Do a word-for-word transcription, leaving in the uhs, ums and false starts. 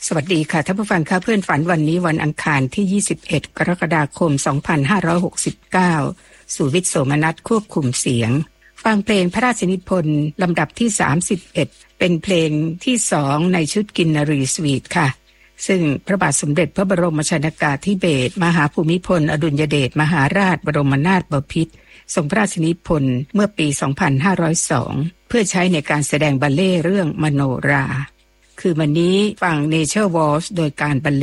สวัสดีค่ะท่านผู้ฟังค่ะเพื่อนฝันวันนี้วันอังคารที่ยี่สิบเอ็ดกรกฎาคมสองพันห้าร้อยหกสิบเก้าสุวิทย์โสมนัสควบคุมเสียงฟังเพลงพระราชนิพนธ์ลำดับที่สามสิบเอ็ดเป็นเพลงที่สองในชุดกินนรีสวีทค่ะซึ่งพระบาทสมเด็จพระบรมชนกาธิเบศรมหาภูมิพลอดุลยเดชมหาราชบรมนาถบพิตรทรงพระราชนิพนธ์เมื่อปีสองพันห้าร้อยสองเพื่อใช้ในการแสดงบัลเล่ต์เรื่องมโนราคือวันนี้ฟัง Nature Waltz โดยการบรรเลง